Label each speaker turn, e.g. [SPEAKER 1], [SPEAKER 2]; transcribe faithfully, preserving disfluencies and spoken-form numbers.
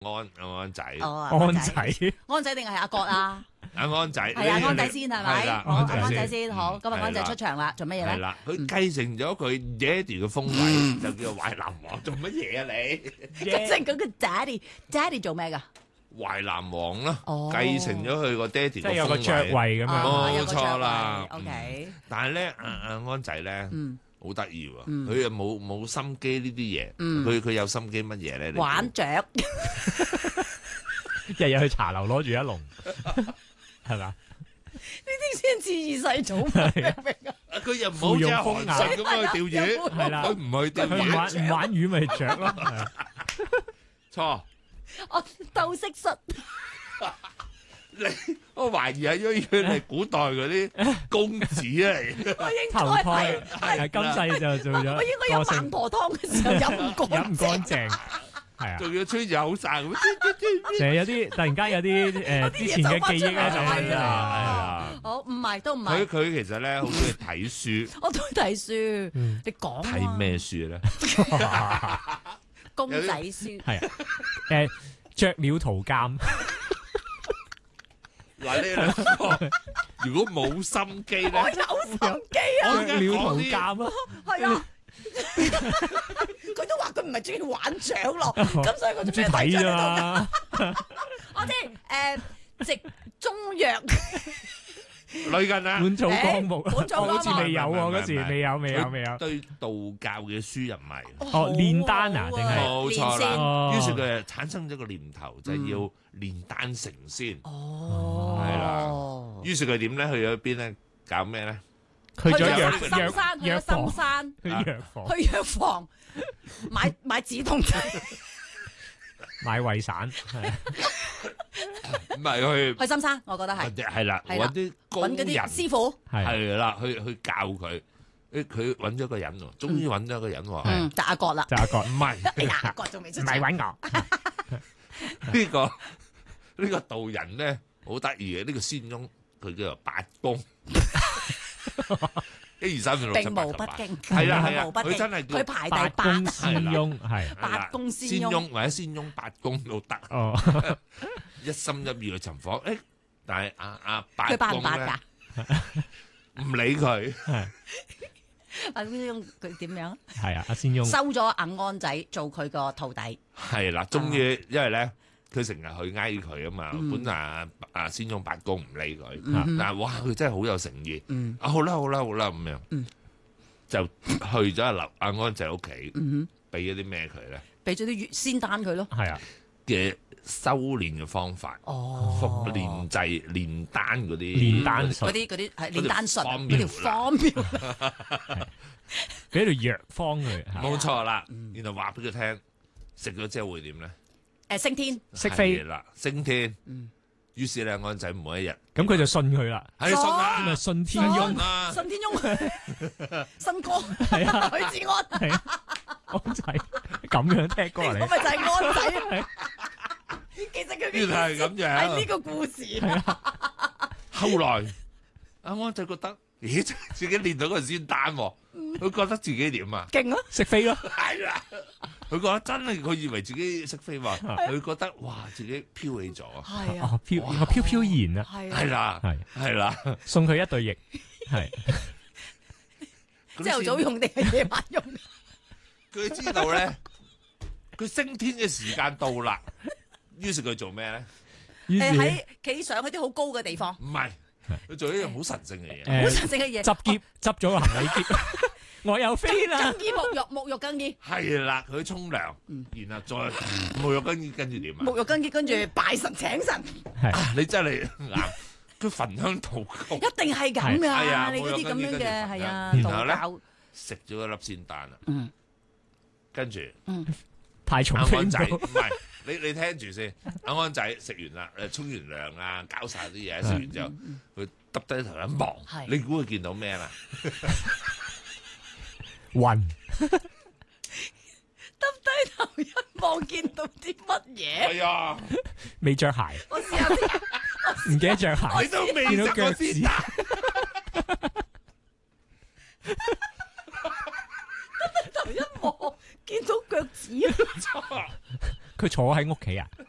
[SPEAKER 1] 安安仔，
[SPEAKER 2] 哦，
[SPEAKER 3] 安仔，
[SPEAKER 2] 安仔定係阿國啊？
[SPEAKER 1] 阿安仔
[SPEAKER 2] 係啊，安仔先係咪？
[SPEAKER 1] 係啦，
[SPEAKER 2] 好
[SPEAKER 1] 安仔
[SPEAKER 2] 安仔
[SPEAKER 1] 先。
[SPEAKER 2] 先好，今日安仔出場啦，做乜嘢咧？
[SPEAKER 1] 係啦，佢繼承咗佢爹哋嘅風位，就叫做淮南王。做乜嘢啊你？
[SPEAKER 2] 即係嗰個 daddy，daddy 做咩㗎？
[SPEAKER 1] 淮南王啦，
[SPEAKER 2] 哦
[SPEAKER 1] 繼承咗佢個爹哋
[SPEAKER 3] 即
[SPEAKER 1] 嘅
[SPEAKER 3] 係有個爵
[SPEAKER 1] 風位。
[SPEAKER 3] 位咁樣。
[SPEAKER 1] 冇
[SPEAKER 2] 有個爵位
[SPEAKER 1] 錯啦
[SPEAKER 2] ，OK。
[SPEAKER 1] 但係咧，阿阿安仔咧，
[SPEAKER 2] 嗯
[SPEAKER 1] 好得意喎，
[SPEAKER 2] 嗯
[SPEAKER 1] 佢又冇冇心機呢啲嘢，
[SPEAKER 2] 嗯
[SPEAKER 1] 佢佢有心機乜嘢咧？你
[SPEAKER 2] 玩雀，
[SPEAKER 3] 日日去茶樓攞住一籠，係嘛？
[SPEAKER 2] 呢啲先似二世祖，明唔明啊？
[SPEAKER 1] 啊佢又唔好似阿韓信咁樣去釣魚，
[SPEAKER 3] 係啦
[SPEAKER 1] 佢唔去釣
[SPEAKER 3] 佢唔玩
[SPEAKER 1] 魚，
[SPEAKER 3] 唔玩魚咪雀咯。係啊
[SPEAKER 1] 錯。
[SPEAKER 2] 我鬥蟋蟀，
[SPEAKER 1] 你我懷疑係因為佢係古代嗰啲公子嚟，
[SPEAKER 2] 我應
[SPEAKER 3] 投
[SPEAKER 2] 該
[SPEAKER 3] 胎
[SPEAKER 2] 係
[SPEAKER 3] 係今世就做咗
[SPEAKER 2] 我應該飲
[SPEAKER 3] 個性
[SPEAKER 2] 孟婆湯嘅時候飲唔乾
[SPEAKER 3] 飲唔乾淨，係啊。
[SPEAKER 1] 仲要吹住口哨咁。
[SPEAKER 3] 成日有啲突然間有啲誒之前嘅記憶咧就翻出嚟，係
[SPEAKER 1] 係
[SPEAKER 3] 啊。
[SPEAKER 1] 啊，
[SPEAKER 2] 好，唔係都唔
[SPEAKER 1] 佢
[SPEAKER 2] 係，
[SPEAKER 1] 佢其實咧好中意睇書，
[SPEAKER 2] 我都睇書。
[SPEAKER 3] 嗯
[SPEAKER 2] 你講啊
[SPEAKER 1] 睇咩書咧？
[SPEAKER 2] 公仔書？
[SPEAKER 3] 係啊，誒雀鳥圖鑑
[SPEAKER 1] 嗱，呢兩個如果冇心機
[SPEAKER 2] 我
[SPEAKER 1] 咧，
[SPEAKER 2] 有心機啊！
[SPEAKER 3] 雀鳥圖鑑啊，
[SPEAKER 2] 係啊，佢都話佢唔係中意玩雀咯，咁所以佢
[SPEAKER 3] 中
[SPEAKER 2] 做咩
[SPEAKER 3] 意睇啫
[SPEAKER 2] 雀呢
[SPEAKER 3] 嘛。
[SPEAKER 2] 我即係誒植中藥，
[SPEAKER 1] 類近啦。
[SPEAKER 3] 本草綱目，
[SPEAKER 2] 本草綱目
[SPEAKER 3] 好似未有喎，嗰
[SPEAKER 1] 唔係唔係
[SPEAKER 3] 時未有未有未有。
[SPEAKER 1] 對道教嘅書又唔係，
[SPEAKER 3] 哦煉丹啊定係
[SPEAKER 1] 冇錯啦。
[SPEAKER 3] 哦
[SPEAKER 1] 於是佢就產生咗個念頭，就係要煉丹成仙。
[SPEAKER 2] 哦，
[SPEAKER 1] 係啦於是佢點咧？去咗邊咧？搞咩咧？
[SPEAKER 3] 去咗藥
[SPEAKER 2] 去咗深山，去咗
[SPEAKER 3] 藥房
[SPEAKER 2] 深，山，
[SPEAKER 3] 去藥房
[SPEAKER 2] 去藥房買買止痛劑，
[SPEAKER 3] 買胃散，係啊
[SPEAKER 1] 唔係去
[SPEAKER 2] 去深山，我覺得係
[SPEAKER 1] 係啦，
[SPEAKER 2] 係啦
[SPEAKER 1] 揾啲工人
[SPEAKER 2] 揾嗰啲師傅，
[SPEAKER 3] 係
[SPEAKER 1] 係啦，去去教佢。誒，佢揾咗個人喎，終於揾咗個人喎。
[SPEAKER 2] 嗯，就阿國啦，
[SPEAKER 3] 就阿國，
[SPEAKER 1] 唔係
[SPEAKER 2] 哎呀，阿國仲未出場，
[SPEAKER 3] 唔係揾我，
[SPEAKER 1] 呢個呢個道人咧，好得意嘅。呢個仙翁佢叫做八公，一二三四六七
[SPEAKER 2] 並
[SPEAKER 1] 八十八，
[SPEAKER 2] 無不經，
[SPEAKER 1] 係啦係啦
[SPEAKER 2] 並無不經
[SPEAKER 1] 佢真係叫
[SPEAKER 2] 佢排
[SPEAKER 3] 八
[SPEAKER 2] 第八，
[SPEAKER 3] 公仙翁係
[SPEAKER 2] 八公仙
[SPEAKER 1] 仙
[SPEAKER 2] 翁
[SPEAKER 1] 翁或者仙翁八公都得，
[SPEAKER 3] 哦，
[SPEAKER 1] 一心一意去尋訪。誒，但係阿阿八
[SPEAKER 2] 佢八唔
[SPEAKER 1] 公咧
[SPEAKER 2] 八㗎？
[SPEAKER 1] 唔理佢，
[SPEAKER 2] 八公仙翁佢點樣？
[SPEAKER 3] 係啊，阿仙翁
[SPEAKER 2] 收咗阿安仔做佢個徒弟，
[SPEAKER 1] 係啦，終於因為咧。佢成日去哀佢啊嘛，
[SPEAKER 2] 嗯
[SPEAKER 1] 本來啊啊仙翁八公唔理佢，
[SPEAKER 2] 嗯
[SPEAKER 1] 但係哇佢真係好有誠意，
[SPEAKER 2] 嗯
[SPEAKER 1] 啊好啦好啦好啦咁樣，
[SPEAKER 2] 嗯
[SPEAKER 1] 就去咗阿劉阿安仔屋企，
[SPEAKER 2] 嗯哼，
[SPEAKER 1] 俾咗啲咩佢咧
[SPEAKER 2] 俾咗啲月仙丹佢咯。
[SPEAKER 3] 係啊，
[SPEAKER 1] 嘅修練嘅方法，
[SPEAKER 2] 哦
[SPEAKER 1] 復練製練丹嗰啲
[SPEAKER 3] 煉丹術
[SPEAKER 2] 嗰啲嗰啲係煉丹術，
[SPEAKER 1] 嗰
[SPEAKER 2] 嗰條
[SPEAKER 1] 條
[SPEAKER 2] 方妙，
[SPEAKER 3] 俾條藥方佢，係
[SPEAKER 1] 冇錯啦，然後話俾佢聽，食咗之後會點咧？
[SPEAKER 2] 誒升天，
[SPEAKER 3] 識飛
[SPEAKER 1] 係啦，升天。
[SPEAKER 2] 嗯
[SPEAKER 1] 於是咧安仔每一日
[SPEAKER 3] 咁佢就信佢啦，
[SPEAKER 1] 係信
[SPEAKER 2] 哦
[SPEAKER 1] 啦
[SPEAKER 3] 咁咪，信天翁
[SPEAKER 1] 信啦，
[SPEAKER 2] 信天翁，新歌
[SPEAKER 3] 係啊，
[SPEAKER 2] 許志安，
[SPEAKER 3] 係啊，安仔咁樣聽歌啊你，
[SPEAKER 2] 我咪就係安仔。其實佢嘅
[SPEAKER 1] 原來係咁樣
[SPEAKER 2] 係呢個故事。
[SPEAKER 1] 後來阿安仔覺得，咦，自己練到個仙丹喎，佢覺得自己點啊？
[SPEAKER 2] 勁啊！
[SPEAKER 3] 識飛咯，
[SPEAKER 1] 係啦，佢覺得真係，佢以為自己識飛嘛，佢覺得哇，自己飄起咗，
[SPEAKER 2] 係啊，
[SPEAKER 3] 哦飄我飄飄然啊，
[SPEAKER 2] 係
[SPEAKER 1] 係啦，
[SPEAKER 3] 係
[SPEAKER 1] 係啦，
[SPEAKER 3] 送佢一對翼，係
[SPEAKER 2] 朝頭早用定係夜晚用？
[SPEAKER 1] 佢知道咧，佢升天嘅時間到啦，於是佢做咩咧？
[SPEAKER 2] 誒
[SPEAKER 3] 於是
[SPEAKER 2] 喺企上去啲好高嘅地方，
[SPEAKER 1] 唔係，佢做一樣好神聖嘅嘢。
[SPEAKER 2] 好
[SPEAKER 3] 誒
[SPEAKER 2] 神聖嘅嘢。
[SPEAKER 3] 執篋執咗個行李篋，我又飛啦，
[SPEAKER 2] 更衣沐浴，沐浴更衣，
[SPEAKER 1] 係啦，佢沖涼，然後再沐浴跟住跟住點啊？
[SPEAKER 2] 沐浴更衣，跟住拜神請神，
[SPEAKER 3] 係
[SPEAKER 1] 你真係啱，佢焚香禱告，
[SPEAKER 2] 一定係咁
[SPEAKER 1] 係啊
[SPEAKER 2] 噶。你嗰啲咁樣
[SPEAKER 1] 沐浴更衣跟住
[SPEAKER 2] 嘅係啊，
[SPEAKER 1] 然後咧
[SPEAKER 2] 道教
[SPEAKER 1] 食咗一粒仙丹啦，
[SPEAKER 2] 嗯
[SPEAKER 1] 跟住
[SPEAKER 3] 太重飛唔
[SPEAKER 1] 阿安仔
[SPEAKER 3] 到
[SPEAKER 1] 唔係你你聽住先，阿安仔食完啦，誒沖完涼啊，搞晒啲嘢，食完之後，佢耷低頭一望
[SPEAKER 2] 係，
[SPEAKER 1] 你估佢見到咩啦？
[SPEAKER 3] 暈，
[SPEAKER 2] 耷低頭一望，見到啲乜嘢？
[SPEAKER 1] 係啊，
[SPEAKER 3] 未着鞋，
[SPEAKER 2] 我試下先，
[SPEAKER 3] 唔記得着鞋，
[SPEAKER 1] 你都未
[SPEAKER 3] 見到
[SPEAKER 1] 食過
[SPEAKER 3] 腳趾
[SPEAKER 1] 仙丹，
[SPEAKER 2] 頭一望見到腳趾啊！
[SPEAKER 3] 佢坐喺屋企啊，